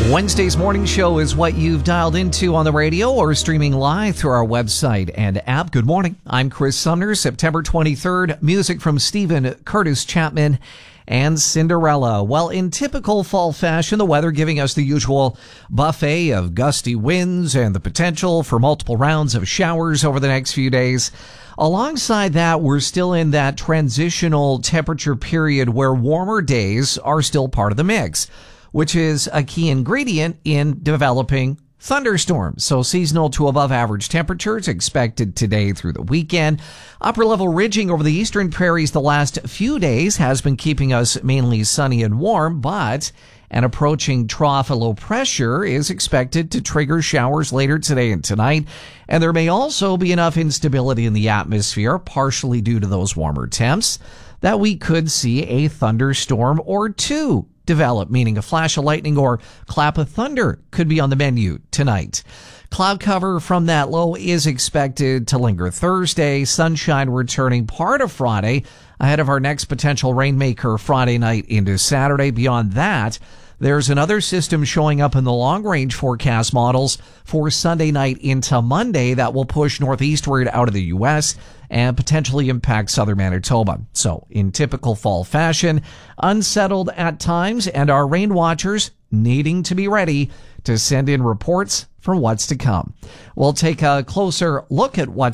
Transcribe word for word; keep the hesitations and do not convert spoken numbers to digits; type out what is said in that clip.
Wednesday's morning show is what you've dialed into on the radio or streaming live through our website and app. Good morning. I'm Chris Sumner. September twenty-third. Music from Stephen Curtis Chapman and Cinderella. Well, in typical fall fashion, the weather giving us the usual buffet of gusty winds and the potential for multiple rounds of showers over the next few days. Alongside that, we're still in that transitional temperature period where warmer days are still part of the mix, which is a key ingredient in developing thunderstorms. So seasonal to above average temperatures expected today through the weekend. Upper level ridging over the eastern prairies the last few days has been keeping us mainly sunny and warm, but an approaching trough of low pressure is expected to trigger showers later today and tonight. And there may also be enough instability in the atmosphere, partially due to those warmer temps, that we could see a thunderstorm or two develop, meaning a flash of lightning or clap of thunder could be on the menu tonight. Cloud cover from that low is expected to linger Thursday, sunshine returning part of Friday ahead of our next potential rainmaker Friday night into Saturday. Beyond that, there's another system showing up in the long-range forecast models for Sunday night into Monday that will push northeastward out of the U S and potentially impact southern Manitoba. So, in typical fall fashion, unsettled at times, and our rain watchers needing to be ready to send in reports for what's to come. We'll take a closer look at what's